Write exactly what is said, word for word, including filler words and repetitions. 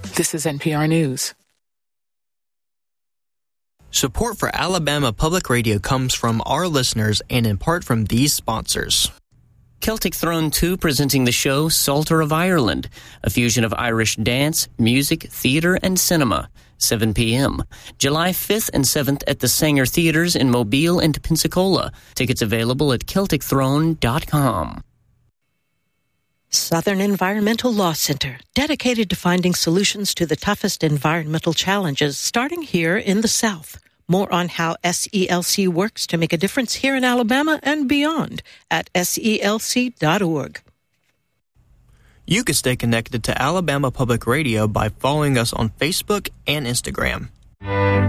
This is N P R News. Support for Alabama Public Radio comes from our listeners and in part from these sponsors. Celtic Throne two presenting the show Psalter of Ireland, a fusion of Irish dance, music, theater, and cinema. seven p.m. July fifth and seventh at the Sanger Theaters in Mobile and Pensacola. Tickets available at Celtic Throne dot com. Southern Environmental Law Center, dedicated to finding solutions to the toughest environmental challenges, starting here in the South. More on how S E L C works to make a difference here in Alabama and beyond at S E L C dot org. You can stay connected to Alabama Public Radio by following us on Facebook and Instagram.